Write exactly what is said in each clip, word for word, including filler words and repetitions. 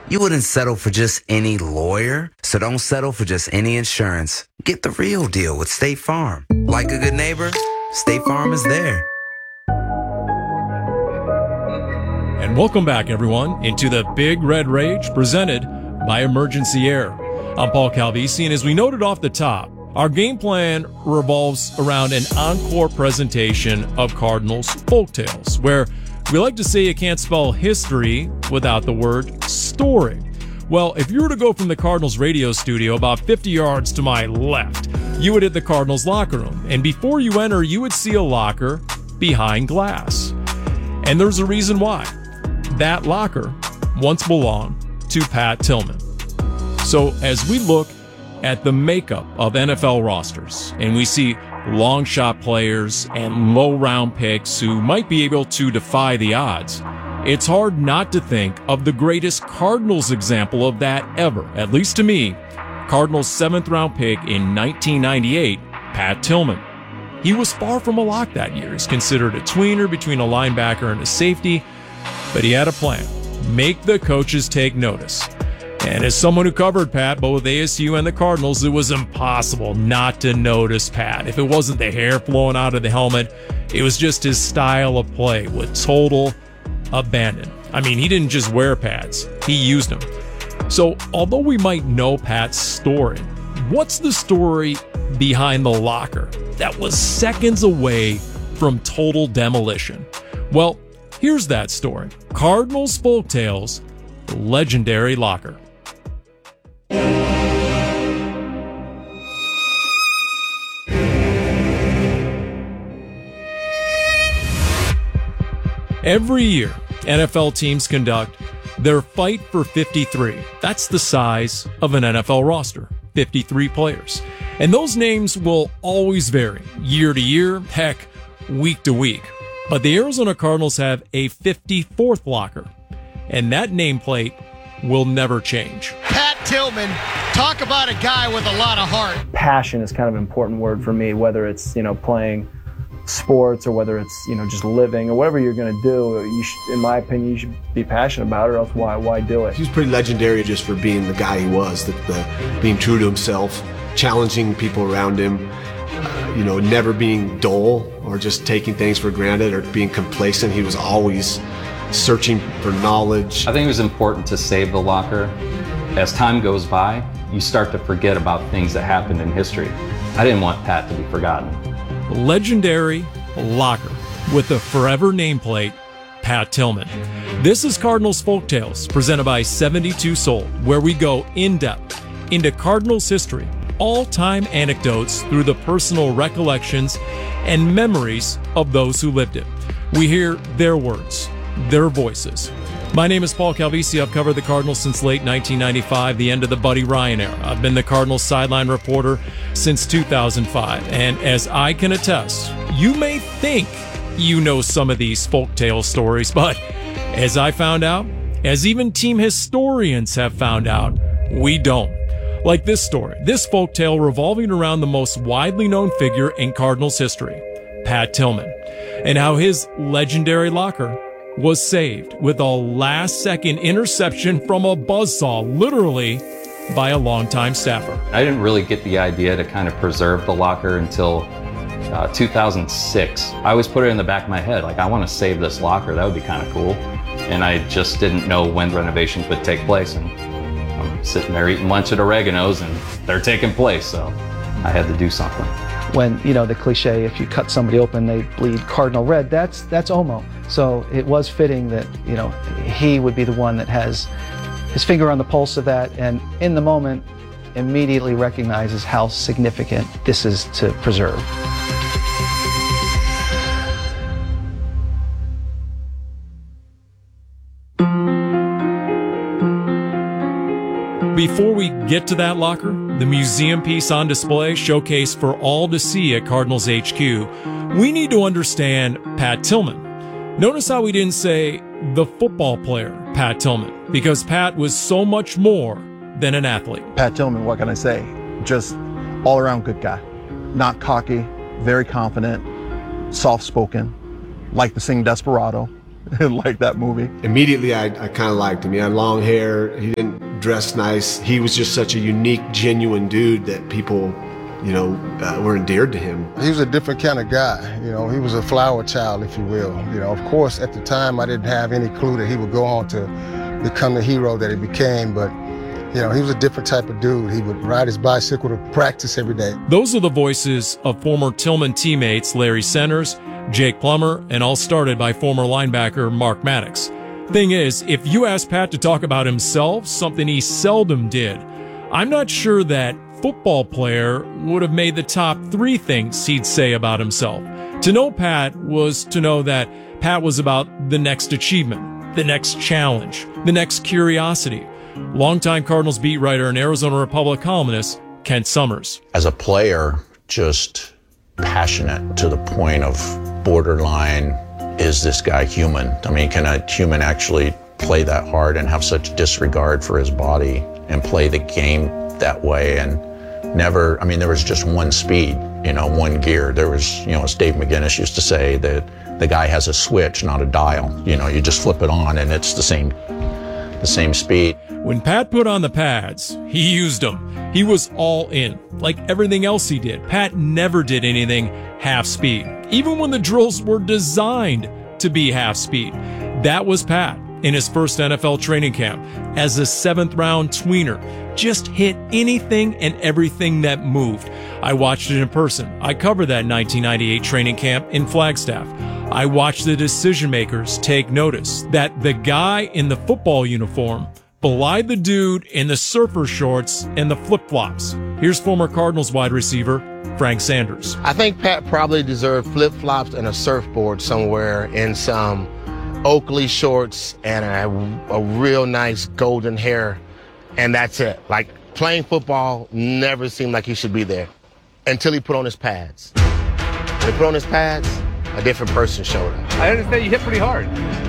You wouldn't settle for just any lawyer, so don't settle for just any insurance. Get the real deal with State Farm. Like a good neighbor, State Farm is there. And welcome back, everyone, into the Big Red Rage presented by Emergency Air. I'm Paul Calvisi, and as we noted off the top, our game plan revolves around an encore presentation of Cardinals folktales, where we like to say you can't spell history without the word story. Well, if you were to go from the Cardinals radio studio about fifty yards to my left, you would hit the Cardinals locker room. And before you enter, you would see a locker behind glass. And there's a reason why. That locker once belonged to Pat Tillman. So as we look at the makeup of N F L rosters, and we see long shot players and low round picks who might be able to defy the odds, it's hard not to think of the greatest Cardinals example of that ever, at least to me, Cardinals seventh round pick in nineteen ninety-eight, Pat Tillman. He was far from a lock that year. He's considered a tweener between a linebacker and a safety, but he had a plan. Make the coaches take notice. And as someone who covered Pat, both A S U and the Cardinals, it was impossible not to notice Pat. If it wasn't the hair flowing out of the helmet, it was just his style of play with total abandon. I mean, he didn't just wear pads, he used them. So although we might know Pat's story, what's the story behind the locker that was seconds away from total demolition? Well, here's that story. Cardinals Folktales, legendary locker. Every year, N F L teams conduct their Fight for fifty-three. That's the size of an N F L roster, fifty-three players. And those names will always vary, year to year, heck, week to week. But the Arizona Cardinals have a fifty-fourth locker, and that nameplate will never change. Pat Tillman, talk about a guy with a lot of heart. Passion is kind of an important word for me, whether it's, you know, playing sports or whether it's, you know, just living or whatever you're going to do. You should, in my opinion, you should be passionate about it, or else why why do it? He was pretty legendary just for being the guy he was, the, the, being true to himself, challenging people around him, uh, you know, never being dull or just taking things for granted or being complacent. He was always searching for knowledge. I think it was important to save the locker. As time goes by, you start to forget about things that happened in history. I didn't want Pat to be forgotten. Legendary locker with the forever nameplate, Pat Tillman. This is Cardinals Folktales, presented by seventy-two Sold, where we go in-depth into Cardinals history, all-time anecdotes through the personal recollections and memories of those who lived it. We hear their words, their voices. My name is Paul Calvisi. I've covered the Cardinals since late nineteen ninety-five, the end of the Buddy Ryan era. I've been the Cardinals sideline reporter since two thousand five. And as I can attest, you may think you know some of these folktale stories, but as I found out, as even team historians have found out, we don't. Like this story, this folktale revolving around the most widely known figure in Cardinals history, Pat Tillman, and how his legendary locker was saved with a last-second interception from a buzzsaw, literally by a longtime staffer. I didn't really get the idea to kind of preserve the locker until uh, two thousand six. I always put it in the back of my head, like, I want to save this locker. That would be kind of cool. And I just didn't know when renovations would take place. And I'm sitting there eating lunch at Oregano's, and they're taking place, so I had to do something. When, you know, the cliche, if you cut somebody open, they bleed cardinal red, that's that's Omo. So it was fitting that, you know, he would be the one that has his finger on the pulse of that, and in the moment, immediately recognizes how significant this is to preserve. Before we get to that locker, the museum piece on display, showcased for all to see at Cardinals H Q, we need to understand Pat Tillman. Notice how we didn't say the football player, Pat Tillman, because Pat was so much more than an athlete. Pat Tillman, what can I say? Just all-around good guy. Not cocky, very confident, soft-spoken, liked to sing Desperado, like that movie. Immediately, I, I kind of liked him. He had long hair. He didn't dress nice. He was just such a unique, genuine dude that people, you know, uh, were endeared to him. He was a different kind of guy. You know, he was a flower child, if you will. You know, of course, at the time, I didn't have any clue that he would go on to become the hero that he became, but you know, he was a different type of dude. He would ride his bicycle to practice every day. Those are the voices of former Tillman teammates Larry Centers, Jake Plummer, and all started by former linebacker Mark Maddox. Thing is, if you ask Pat to talk about himself, something he seldom did, I'm not sure that football player would have made the top three things he'd say about himself. To know Pat was to know that Pat was about the next achievement, the next challenge, the next curiosity. Longtime Cardinals beat writer and Arizona Republic columnist Kent Summers. As a player, just passionate to the point of borderline, is this guy human? I mean, can a human actually play that hard and have such disregard for his body and play the game that way? And never, I mean, there was just one speed, you know, one gear. There was, you know, as Dave McGinnis used to say, that the guy has a switch, not a dial. You know, you just flip it on and it's the same, the same speed. When Pat put on the pads, he used them. He was all in. Like everything else he did, Pat never did anything half speed, even when the drills were designed to be half speed. That was Pat in his first N F L training camp as a seventh round tweener. Just hit anything and everything that moved. I watched it in person. I covered that nineteen ninety-eight training camp in Flagstaff. I watched the decision makers take notice that the guy in the football uniform belied the dude in the surfer shorts and the flip-flops. Here's former Cardinals wide receiver Frank Sanders. I think Pat probably deserved flip-flops and a surfboard somewhere in some Oakley shorts and a, a real nice golden hair, and that's it. Like, playing football never seemed like he should be there until he put on his pads. When he put on his pads, a different person showed up. I understand you hit pretty hard.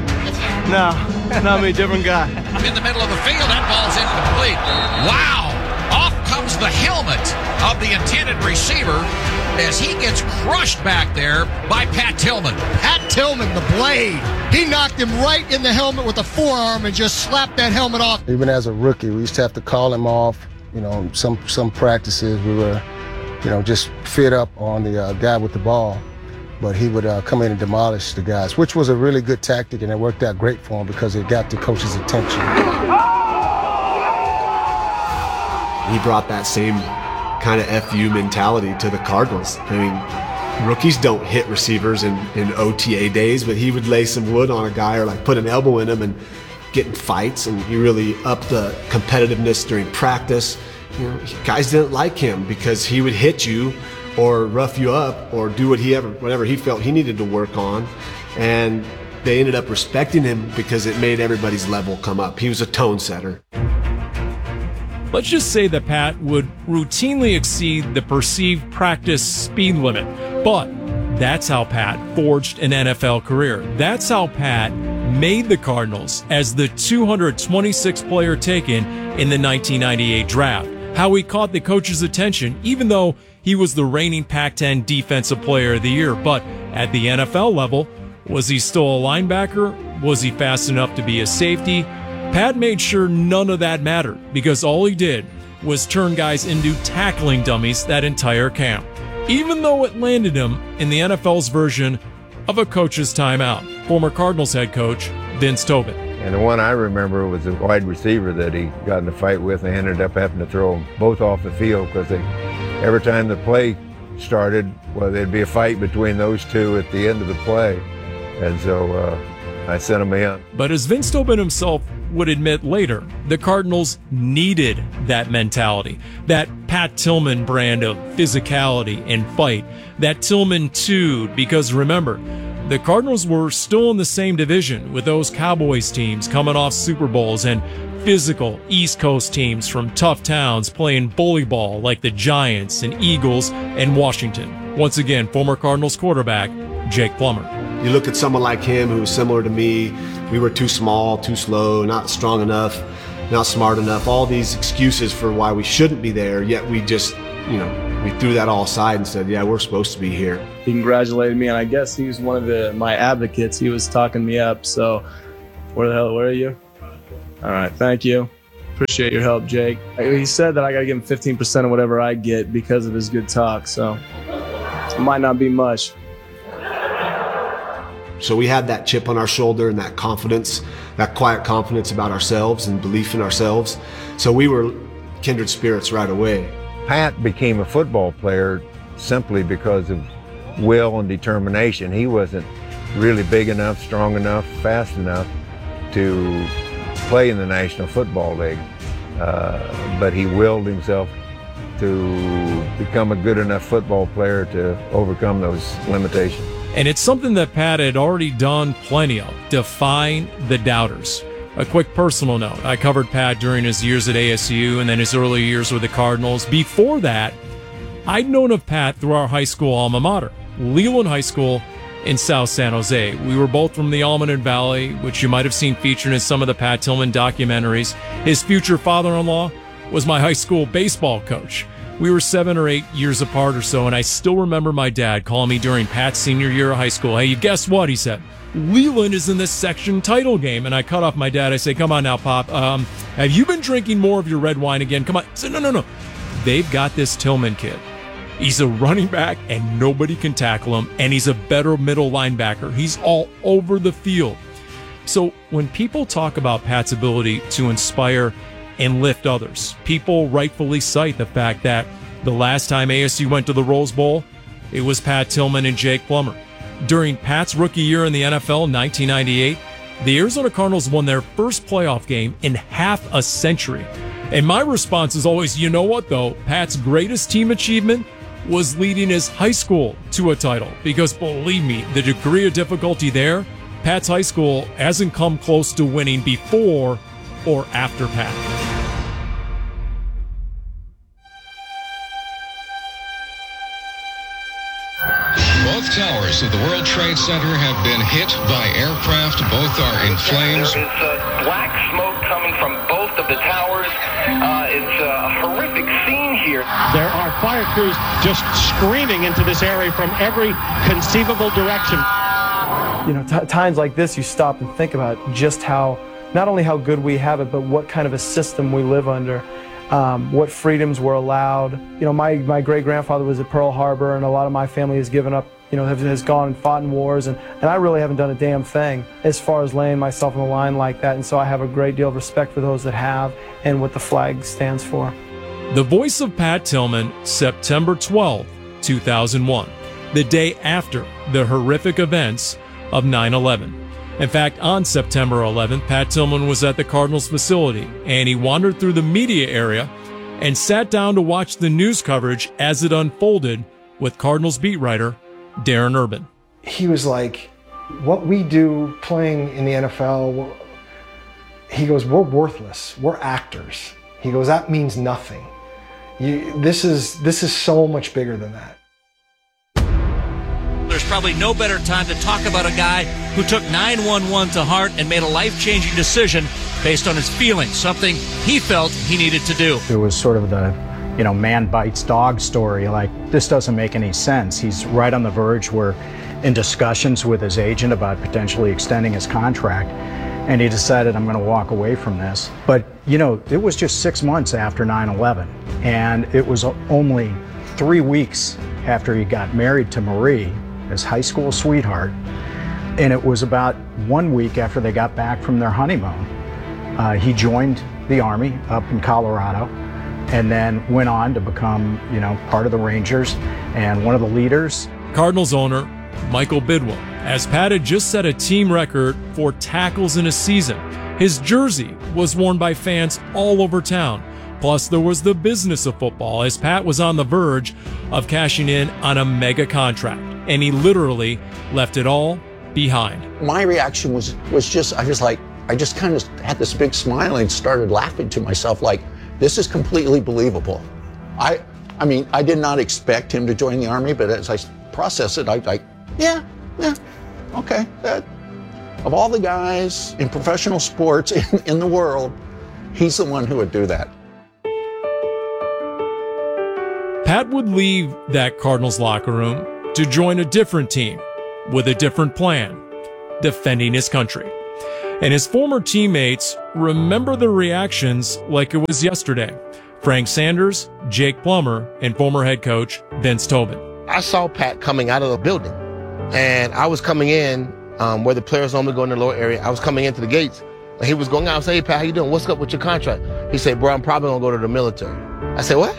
No, not me, different guy. In the middle of the field, that ball's incomplete. Wow! Off comes the helmet of the intended receiver as he gets crushed back there by Pat Tillman. Pat Tillman, the blade. He knocked him right in the helmet with a forearm and just slapped that helmet off. Even as a rookie, we used to have to call him off. You know, some some practices we were, you know, just fit up on the uh, guy with the ball. But he would uh, come in and demolish the guys, which was a really good tactic, and it worked out great for him because it got the coach's attention. He brought that same kind of F U mentality to the Cardinals. I mean, rookies don't hit receivers in, in O T A days, but he would lay some wood on a guy or like put an elbow in him and get in fights, and he really upped the competitiveness during practice. You know, guys didn't like him because he would hit you or rough you up or do what he ever, whatever he felt he needed to work on. And they ended up respecting him because it made everybody's level come up. He was a tone setter. Let's just say that Pat would routinely exceed the perceived practice speed limit. But that's how Pat forged an N F L career. That's how Pat made the Cardinals as the two hundred twenty-sixth player taken in the nineteen ninety-eight draft. How he caught the coach's attention, even though he was the reigning Pac ten Defensive Player of the Year. But at the N F L level, was he still a linebacker? Was he fast enough to be a safety? Pat made sure none of that mattered because all he did was turn guys into tackling dummies that entire camp, even though it landed him in the N F L's version of a coach's timeout. Former Cardinals head coach Vince Tobin. And the one I remember was a wide receiver that he got in a fight with and ended up having to throw them both off the field because they, every time the play started, well, there'd be a fight between those two at the end of the play. And so uh, I sent him in. But as Vince Tobin himself would admit later, the Cardinals needed that mentality, that Pat Tillman brand of physicality and fight, that Tillman two, because remember, the Cardinals were still in the same division with those Cowboys teams coming off Super Bowls and physical East Coast teams from tough towns playing bully ball like the Giants and Eagles and Washington. Once again, former Cardinals quarterback Jake Plummer. You look at someone like him who was similar to me. We were too small, too slow, not strong enough. not smart enough, all these excuses for why we shouldn't be there, yet we just, you know, we threw that all aside and said, yeah, we're supposed to be here. He congratulated me, and I guess he was one of the my advocates. He was talking me up, so where the hell, where are you? All right, thank you. Appreciate your help, Jake. He said that I got to give him fifteen percent of whatever I get because of his good talk, so it might not be much. So we had that chip on our shoulder and that confidence, that quiet confidence about ourselves and belief in ourselves. So we were kindred spirits right away. Pat became a football player simply because of will and determination. He wasn't really big enough, strong enough, fast enough to play in the National Football League. Uh, but he willed himself to become a good enough football player to overcome those limitations. And it's something that Pat had already done plenty of, define the doubters. A quick personal note, I covered Pat during his years at A S U and then his early years with the Cardinals. Before that, I'd known of Pat through our high school alma mater, Leland High School in South San Jose. We were both from the Almaden Valley, which you might have seen featured in some of the Pat Tillman documentaries. His future father-in-law was my high school baseball coach. We were seven or eight years apart or so, and I still remember my dad calling me during Pat's senior year of high school. Hey, you guess what? He said, Leland is in this section title game. And I cut off my dad. I say, come on now, Pop. Um, have you been drinking more of your red wine again? Come on. I said, no, no, no. They've got this Tillman kid. He's a running back, and nobody can tackle him, and he's a better middle linebacker. He's all over the field. So when people talk about Pat's ability to inspire and lift others, people rightfully cite the fact that the last time A S U went to the Rose Bowl, it was Pat Tillman and Jake Plummer. During Pat's rookie year in the N F L in nineteen ninety-eight, the Arizona Cardinals won their first playoff game in half a century. And my response is always, you know what though, Pat's greatest team achievement was leading his high school to a title. Because believe me, the degree of difficulty there, Pat's high school hasn't come close to winning before or after Pat. Both towers of the World Trade Center have been hit by aircraft. Both are in flames. There is uh, black smoke coming from both of the towers. Uh, it's a horrific scene here. There are fire crews just screaming into this area from every conceivable direction. You know, t- times like this, you stop and think about just how, not only how good we have it, but what kind of a system we live under. Um, what freedoms were allowed. You know, my, my great-grandfather was at Pearl Harbor, and a lot of my family has given up, you know, have, has gone and fought in wars, and, and I really haven't done a damn thing as far as laying myself on the line like that, and so I have a great deal of respect for those that have and what the flag stands for. The voice of Pat Tillman, September twelfth, two thousand one, the day after the horrific events of nine eleven. In fact, on September eleventh, Pat Tillman was at the Cardinals facility, and he wandered through the media area and sat down to watch the news coverage as it unfolded with Cardinals beat writer Darren Urban. He was like, what we do playing in the N F L, he goes, we're worthless. We're actors. He goes, that means nothing. You, this is, this is so much bigger than that. There's probably no better time to talk about a guy who took nine one one to heart and made a life-changing decision based on his feelings, something he felt he needed to do. It was sort of the, you know, man bites dog story. Like, this doesn't make any sense. He's right on the verge. We're in discussions with his agent about potentially extending his contract, and he decided, I'm going to walk away from this. But, you know, it was just six months after nine eleven, and it was only three weeks after he got married to Marie, his high school sweetheart, and it was about one week after they got back from their honeymoon. Uh, he joined the Army up in Colorado, and then went on to become, you know, part of the Rangers and one of the leaders. Cardinals owner Michael Bidwell, as Pat had just set a team record for tackles in a season. His jersey was worn by fans all over town. Plus, there was the business of football, as Pat was on the verge of cashing in on a mega contract, and he literally left it all behind. My reaction was was just, I was like, I just kind of had this big smile and started laughing to myself like, this is completely believable. I I mean, I did not expect him to join the Army, but as I process it, I like, yeah, yeah, okay. That, of all the guys in professional sports in, in the world, He's the one who would do that. Pat would leave that Cardinals locker room to join a different team with a different plan, defending his country. And his former teammates remember the reactions like it was yesterday. Frank Sanders, Jake Plummer, and former head coach Vince Tobin. I saw Pat coming out of the building, and I was coming in um, where the players normally go in the lower area. I was coming into the gates, and he was going out and saying, hey, Pat, how you doing? What's up with your contract? He said, bro, I'm probably going to go to the military. I said, what?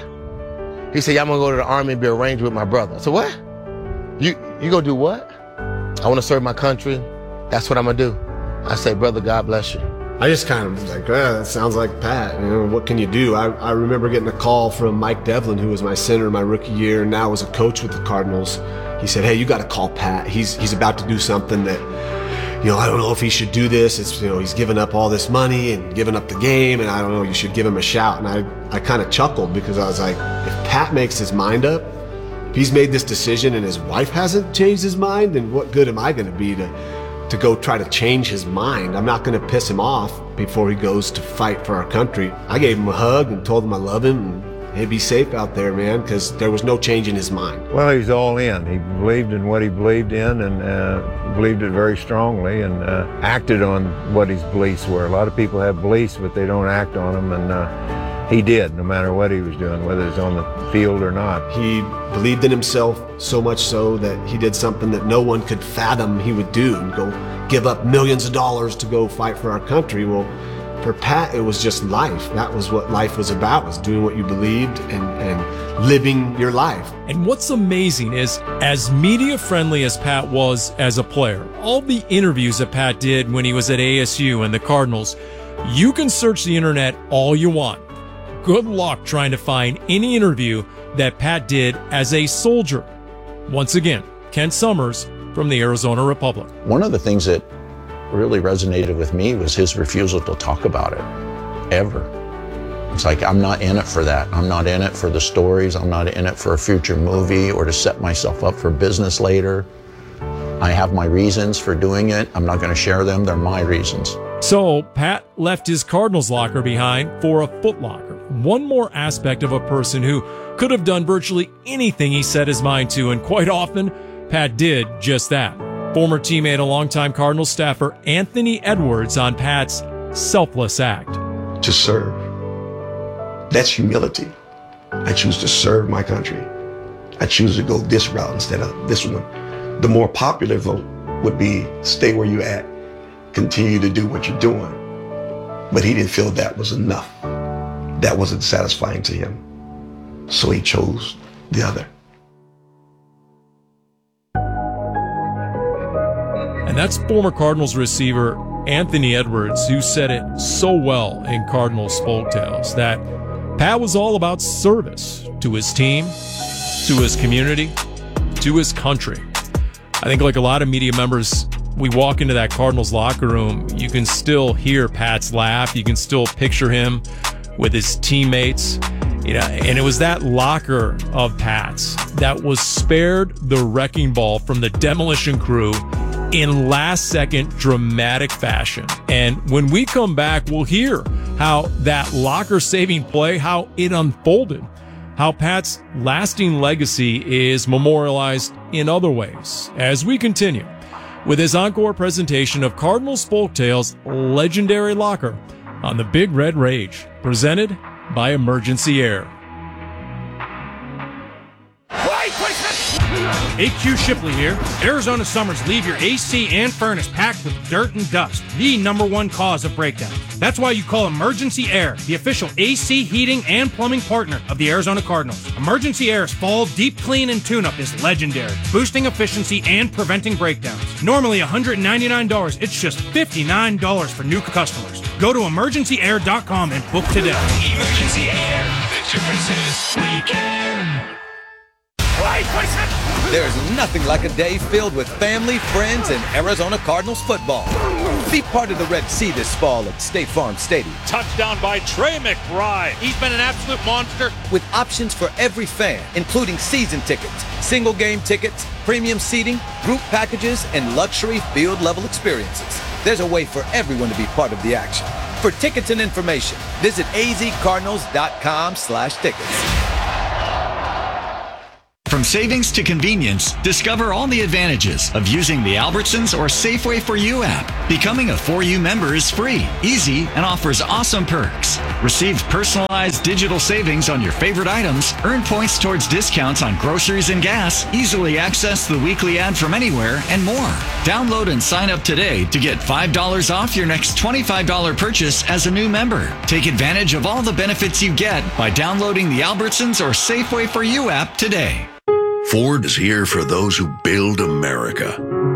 He said, yeah, I'm going to go to the Army and be arranged with my brother. I said, what? You, you going to do what? I want to serve my country. That's what I'm going to do. I say, brother, God bless you. I just kind of was like, eh, that sounds like Pat. You know, what can you do? I, I remember getting a call from Mike Devlin, who was my center my rookie year and now was a coach with the Cardinals. He said, hey, you got to call Pat. He's he's about to do something that, you know, I don't know if he should do this. It's, you know, he's given up all this money and given up the game, and I don't know, you should give him a shout. And I, I kind of chuckled because I was like, if Pat makes his mind up, if he's made this decision and his wife hasn't changed his mind, then what good am I going to be to to go try to change his mind? I'm not going to piss him off before he goes to fight for our country. I gave him a hug and told him I love him, and hey, be safe out there, man, because there was no change in his mind. Well, he's all in. He believed in what he believed in, and uh, believed it very strongly, and uh, acted on what his beliefs were. A lot of people have beliefs, but they don't act on them, and uh, he did, no matter what he was doing, whether it's on the field or not. He believed in himself so much so that he did something that no one could fathom he would do, and go give up millions of dollars to go fight for our country. Well, for Pat, it was just life. That was what life was about, was doing what you believed and, and living your life. And what's amazing is, as media-friendly as Pat was as a player, all the interviews that Pat did when he was at A S U and the Cardinals, you can search the internet all you want. Good luck trying to find any interview that Pat did as a soldier. Once again, Kent Summers from the Arizona Republic. One of the things that really resonated with me was his refusal to talk about it, ever. It's like, I'm not in it for that. I'm not in it for the stories. I'm not in it for a future movie or to set myself up for business later. I have my reasons for doing it. I'm not going to share them. They're my reasons. So Pat left his Cardinals locker behind for a Foot Locker. One more aspect of a person who could have done virtually anything he set his mind to, and quite often, Pat did just that. Former teammate and longtime Cardinals staffer Anthony Edwards on Pat's selfless act. To serve. That's humility. I choose to serve my country. I choose to go this route instead of this one. The more popular vote would be stay where you're at. Continue to do what you're doing. But he didn't feel that was enough. That wasn't satisfying to him. So he chose the other. And that's former Cardinals receiver Anthony Edwards, who said it so well in Cardinals Folktales, that Pat was all about service to his team, to his community, to his country. I think like a lot of media members, we walk into that Cardinals locker room, you can still hear Pat's laugh. You can still picture him with his teammates. You know, and it was that locker of Pat's that was spared the wrecking ball from the demolition crew in last-second dramatic fashion. And when we come back, we'll hear how that locker-saving play, how it unfolded, how Pat's lasting legacy is memorialized in other ways, as we continue with his encore presentation of Cardinals Folktales' legendary locker on the Big Red Rage, presented by Emergency Air. A Q Shipley here. Arizona summers leave your A C and furnace packed with dirt and dust, the number one cause of breakdown. That's why you call Emergency Air, the official A C heating and plumbing partner of the Arizona Cardinals. Emergency Air's fall deep clean and tune-up is legendary, boosting efficiency and preventing breakdowns. Normally one hundred ninety-nine dollars, it's just fifty-nine dollars for new customers. Go to emergency air dot com and book today. Emergency Air, the difference is we care. There's nothing like a day filled with family, friends, and Arizona Cardinals football. Be part of the Red Sea this fall at State Farm Stadium. Touchdown by Trey McBride. He's been an absolute monster. With options for every fan, including season tickets, single game tickets, premium seating, group packages, and luxury field level experiences. There's a way for everyone to be part of the action. For tickets and information, visit azcardinals.com slash tickets. From savings to convenience, discover all the advantages of using the Albertsons or Safeway for You app. Becoming a For You member is free, easy, and offers awesome perks. Receive personalized digital savings on your favorite items, earn points towards discounts on groceries and gas, easily access the weekly ad from anywhere, and more. Download and sign up today to get five dollars off your next twenty-five dollars purchase as a new member. Take advantage of all the benefits you get by downloading the Albertsons or Safeway for You app today. Ford is here for those who build America.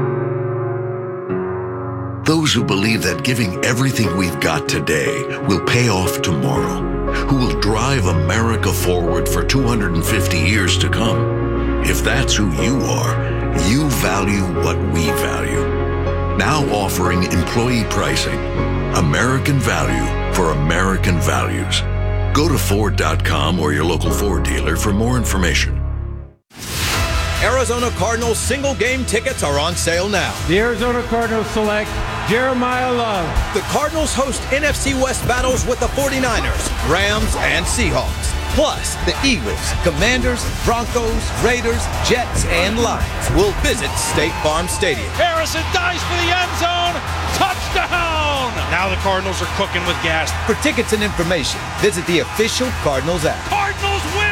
Those who believe that giving everything we've got today will pay off tomorrow. Who will drive America forward for two hundred fifty years to come. If that's who you are, you value what we value. Now offering employee pricing. American value for American values. Go to Ford dot com or your local Ford dealer for more information. Arizona Cardinals single game tickets are on sale now. The Arizona Cardinals select Jeremiah Love. The Cardinals host N F C West battles with the forty-niners, Rams, and Seahawks. Plus, the Eagles, Commanders, Broncos, Raiders, Jets, and Lions will visit State Farm Stadium. Harrison dives for the end zone. Touchdown! Now the Cardinals are cooking with gas. For tickets and information, visit the official Cardinals app. Cardinals win!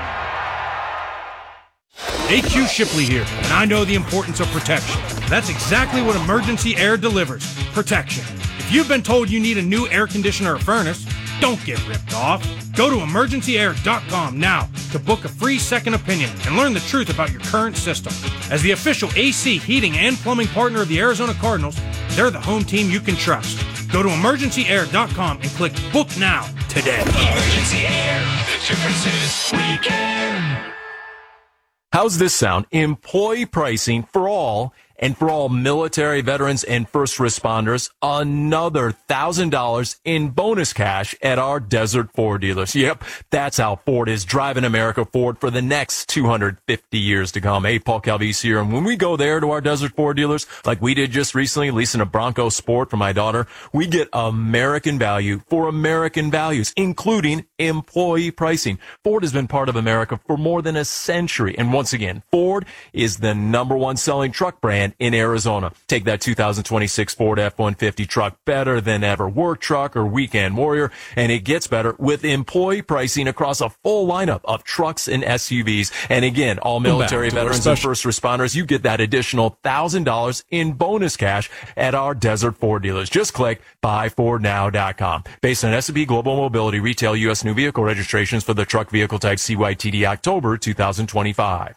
A Q Shipley here, and I know the importance of protection. That's exactly what Emergency Air delivers, protection. If you've been told you need a new air conditioner or furnace, don't get ripped off. Go to emergency air dot com now to book a free second opinion and learn the truth about your current system. As the official A C, heating, and plumbing partner of the Arizona Cardinals, they're the home team you can trust. Go to emergency air dot com and click Book Now today. Emergency Air, the difference is we care. How's this sound? Employee pricing for all, and for all military veterans and first responders, another one thousand dollars in bonus cash at our Desert Ford dealers. Yep, that's how Ford is driving America forward for the next two hundred fifty years to come. Hey, Paul Calvisi here, and when we go there to our Desert Ford dealers, like we did just recently, leasing a Bronco Sport for my daughter, we get American value for American values, including employee pricing. Ford has been part of America for more than a century, and once again, Ford is the number one selling truck brand in Arizona. Take that two thousand twenty-six Ford F one fifty truck, better than ever work truck or weekend warrior, and it gets better with employee pricing across a full lineup of trucks and S U Vs. And again, all military veterans and first responders, you get that additional one thousand dollars in bonus cash at our Desert Ford dealers. Just click buy ford now dot com. Based on S and P Global Mobility retail U S new vehicle registrations for the truck vehicle type C Y T D October two thousand twenty-five.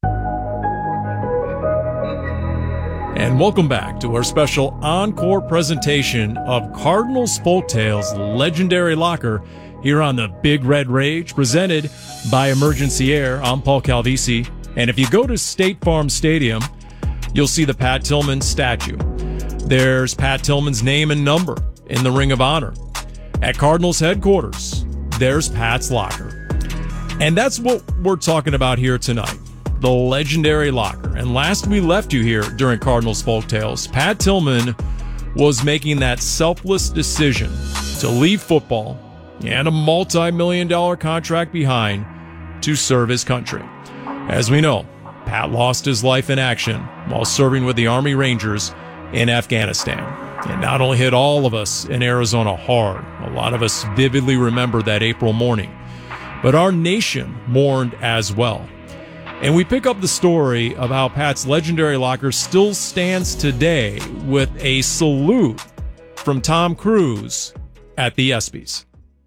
And welcome back to our special encore presentation of Cardinals Folktales Legendary Locker here on the Big Red Rage, presented by Emergency Air. I'm Paul Calvisi, and if you go to State Farm Stadium, you'll see the Pat Tillman statue. There's Pat Tillman's name and number in the Ring of Honor. At Cardinals headquarters, there's Pat's locker. And that's what we're talking about here tonight. The legendary locker. And last we left you here during Cardinals Folktales, Pat Tillman was making that selfless decision to leave football and a multi-million dollar contract behind to serve his country. As we know, Pat lost his life in action while serving with the Army Rangers in Afghanistan. It not only hit all of us in Arizona hard, a lot of us vividly remember that April morning, but our nation mourned as well. And we pick up the story of how Pat's legendary locker still stands today with a salute from Tom Cruise at the ESPYs.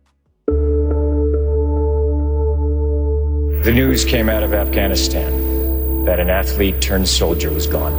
The news came out of Afghanistan that an athlete turned soldier was gone.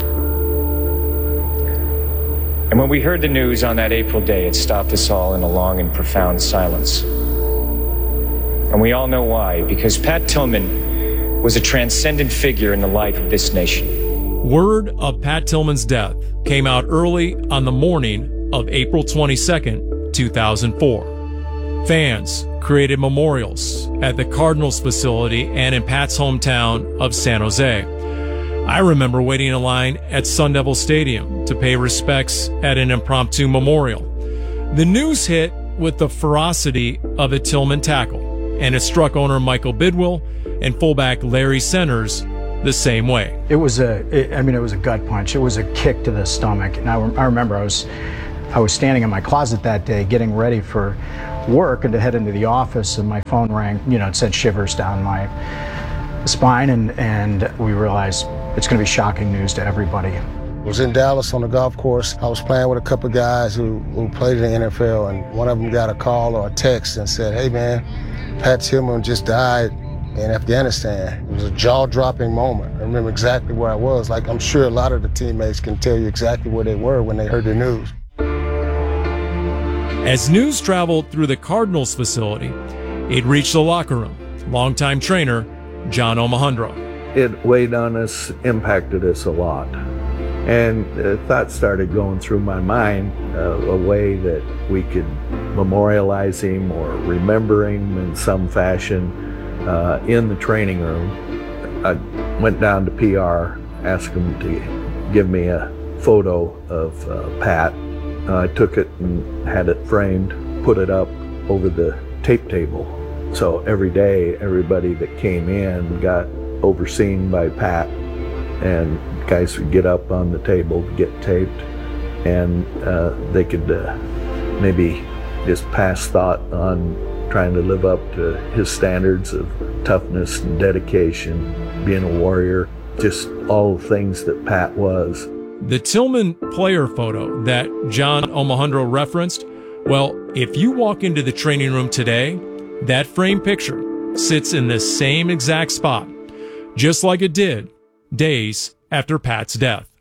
And when we heard the news on that April day, it stopped us all in a long and profound silence. And we all know why, because Pat Tillman was a transcendent figure in the life of this nation. Word of Pat Tillman's death came out early on the morning of April twenty-second, two thousand four. Fans created memorials at the Cardinals facility and in Pat's hometown of San Jose. I remember waiting in line at Sun Devil Stadium to pay respects at an impromptu memorial. The news hit with the ferocity of a Tillman tackle, and it struck owner Michael Bidwill and fullback Larry Centers the same way. It was a, it, I mean, it was a gut punch. It was a kick to the stomach. And I, I remember I was, I was standing in my closet that day getting ready for work and to head into the office, and my phone rang. You know, it said shivers down my spine, and, and we realized it's going to be shocking news to everybody. I was in Dallas on the golf course. I was playing with a couple of guys who, who played in the N F L, and one of them got a call or a text and said, "Hey man, Pat Tillman just died in Afghanistan." It was a jaw-dropping moment. I remember exactly where I was. Like, I'm sure a lot of the teammates can tell you exactly where they were when they heard the news. As news traveled through the Cardinals facility, it reached the locker room. Longtime trainer John Omohundro. It weighed on us, impacted us a lot. And uh, thoughts started going through my mind, uh, a way that we could memorialize him or remember him in some fashion uh, in the training room. I went down to P R, asked him to give me a photo of uh, Pat. Uh, I took it and had it framed, put it up over the tape table. So every day, everybody that came in got overseen by Pat, and guys would get up on the table to get taped, and uh, they could uh, maybe just pass thought on trying to live up to his standards of toughness and dedication, being a warrior, just all the things that Pat was. The Tillman player photo that John Omohundro referenced, well, if you walk into the training room today, that framed picture sits in the same exact spot, just like it did days after Pat's death.